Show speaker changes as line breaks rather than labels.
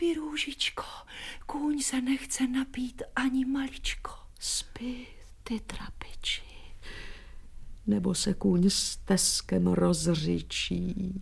Spí, růžičko, kůň se nechce napít ani maličko.
Spí, ty trapiči, nebo se kůň s teskem rozřičí.